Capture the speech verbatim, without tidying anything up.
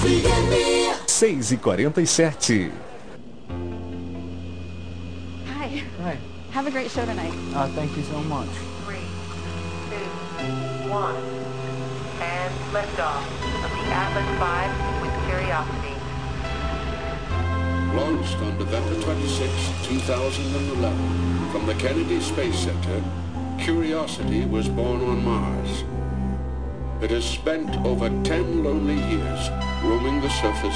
seis e quarenta e sete. Hi. Hi. Have a great show tonight. Uh, thank you so much. Three, two, one, and liftoff of the Atlas five with Curiosity. Launched on November twenty-sixth, two thousand eleven, from the Kennedy Space Center, Curiosity was born on Mars. It has spent over ten lonely years roaming the surface